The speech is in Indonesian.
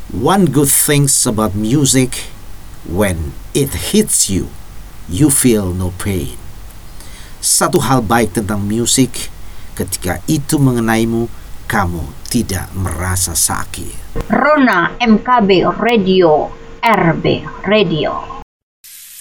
One good things about music, when it hits you, you feel no pain. Satu hal baik tentang musik, ketika itu mengenaimu, kamu tidak merasa sakit. Rona MKB Radio, RB Radio.